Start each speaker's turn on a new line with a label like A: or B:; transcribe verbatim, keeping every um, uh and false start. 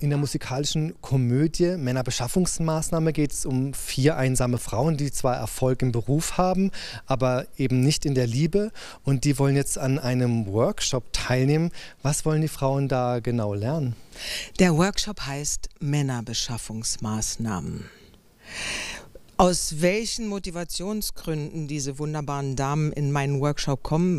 A: In der musikalischen Komödie Männerbeschaffungsmaßnahme geht es um vier einsame Frauen, die zwar Erfolg im Beruf haben, aber eben nicht in der Liebe. Und die wollen jetzt an einem Workshop teilnehmen. Was wollen die Frauen da genau lernen?
B: Der Workshop heißt Männerbeschaffungsmaßnahmen. Aus welchen Motivationsgründen diese wunderbaren Damen in meinen Workshop kommen,